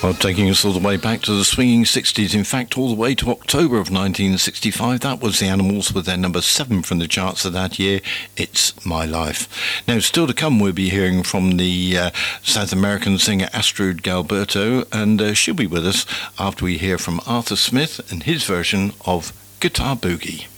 Well, taking us all the way back to the swinging 60s, in fact, all the way to October of 1965, that was the Animals with their number 7 from the charts of that year, It's My Life. Now, still to come, we'll be hearing from the South American singer Astrud Gilberto, and she'll be with us after we hear from Arthur Smith and his version of Guitar Boogie.